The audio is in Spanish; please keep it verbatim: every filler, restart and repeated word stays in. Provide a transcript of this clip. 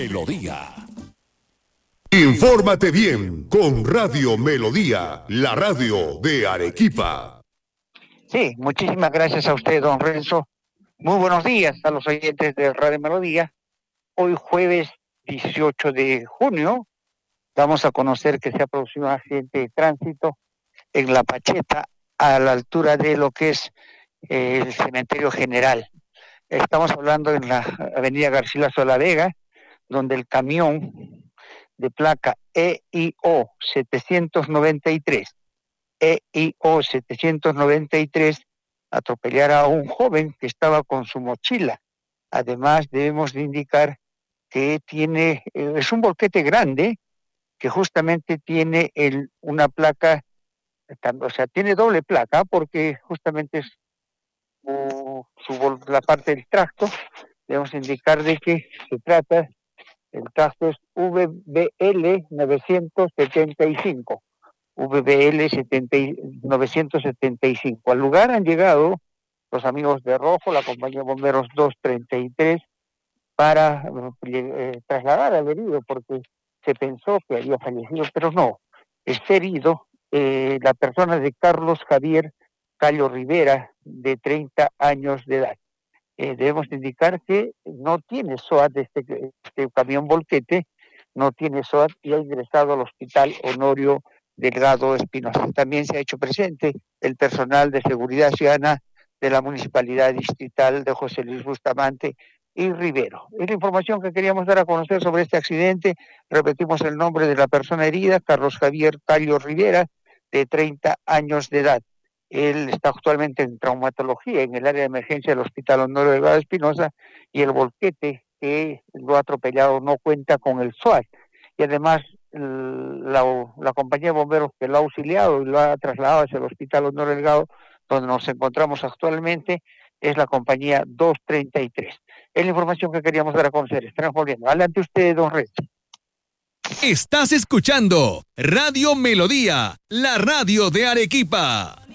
Melodía. Infórmate bien con Radio Melodía, la radio de Arequipa. Sí, muchísimas gracias a usted, don Renzo. Muy buenos días a los oyentes de Radio Melodía. Hoy jueves dieciocho de junio vamos a conocer que se ha producido un accidente de tránsito en La Pacheta, a la altura de lo que es eh, el Cementerio General. Estamos hablando en la avenida Garcilaso de la Vega, donde el camión de placa E I O setecientos noventa y tres, E I O setecientos noventa y tres, atropellara a un joven que estaba con su mochila. Además, debemos de indicar que tiene, eh, es un volquete grande, que justamente tiene el, una placa, o sea, tiene doble placa, porque justamente es uh, su, la parte del tracto. Debemos indicar de que se trata, el tracto es V B L novecientos setenta y cinco, V B L novecientos setenta y cinco. Al lugar han llegado los amigos de Rojo, la compañía de bomberos doscientos treinta y tres, para eh, trasladar al herido, porque se pensó que había fallecido, pero no, está herido eh, la persona de Carlos Javier Callo Rivera, de treinta años de edad. Eh, debemos indicar que no tiene S O A T este, este camión volquete, no tiene S O A T y ha ingresado al Hospital Honorio Delgado Espinosa. También se ha hecho presente el personal de seguridad ciudadana de la Municipalidad Distrital de José Luis Bustamante y Rivero. Es la información que queríamos dar a conocer sobre este accidente. Repetimos el nombre de la persona herida, Carlos Javier Callo Rivera, de treinta años de edad. Él está actualmente en traumatología en el área de emergencia del Hospital Honorio Delgado Espinosa, y el volquete que lo ha atropellado no cuenta con el S O A T. Y además la, la compañía de bomberos que lo ha auxiliado y lo ha trasladado hacia el Hospital Honorio Delgado, donde nos encontramos actualmente, es la compañía doscientos treinta y tres. Es la información que queríamos dar a conocer. Estamos volviendo. Adelante usted, don Renzo. Estás escuchando Radio Melodía, la radio de Arequipa.